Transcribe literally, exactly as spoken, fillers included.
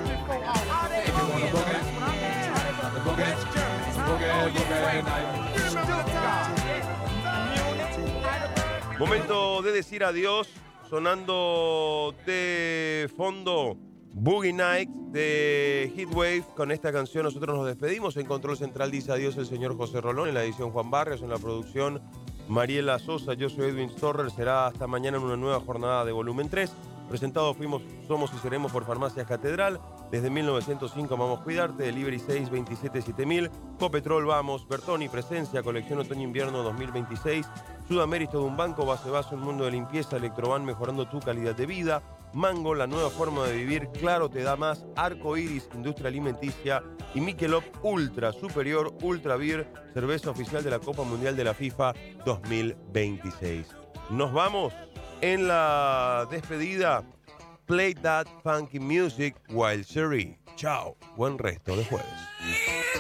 Momento de decir adiós, sonando de fondo Boogie Nights de Heatwave. Con esta canción nosotros nos despedimos. En control central dice adiós el señor José Rolón, en la edición Juan Barrios, en la producción Mariela Sosa. Yo soy Edwin Storrer. Será hasta mañana en una nueva jornada de volumen tres. Presentados fuimos, somos y seremos por Farmacias Catedral. Desde mil novecientos cinco amamos cuidarte. Delivery seis veintisiete siete mil. Copetrol vamos. Bertoni Presencia. Colección Otoño-Invierno dos mil veintiséis. Sudamérica de un banco. Base Base, un mundo de limpieza. Electroban mejorando tu calidad de vida. Mango, la nueva forma de vivir. Claro te da más. Arco Iris, industria alimenticia. Y Michelob Ultra Superior Ultra Beer, cerveza oficial de la Copa Mundial de la FIFA dos mil veintiséis. Nos vamos en la despedida. Play that funky music while Sherry. Chao. Buen resto de jueves.